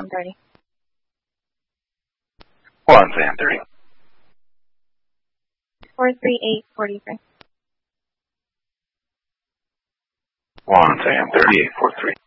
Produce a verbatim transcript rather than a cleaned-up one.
one thirty. One Sam thirty. Four three eight forty three. One Sam thirty eight four three.